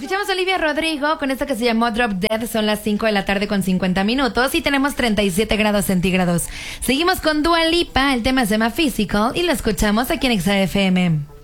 Escuchamos a Olivia Rodrigo con esto que se llamó Drop Dead. Son las 5 de la tarde con 50 minutos y tenemos 37 grados centígrados. Seguimos con Dua Lipa, el tema se llama Physical y lo escuchamos aquí en XFM.